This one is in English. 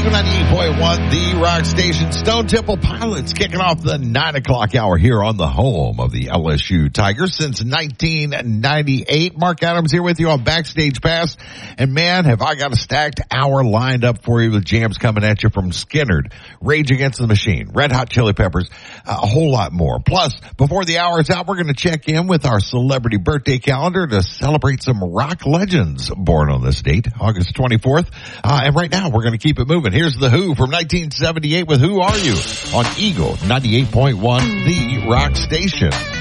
Disco 98.1, the rock station. Stone Temple Pilots kicking off the 9 o'clock hour here on the home of the LSU Tigers since 1998. Mark Adams here with you on Backstage Pass. And man, have I got a stacked hour lined up for you with jams coming at you from Skynyrd, Rage Against the Machine, Red Hot Chili Peppers, a whole lot more. Plus, before the hour is out, we're going to check in with our celebrity birthday calendar to celebrate some rock legends born on this date, August 24th. And right now, we're going to keep it moving. Here's The Who from 1978 with Who Are You on Eagle 98.1, the rock station.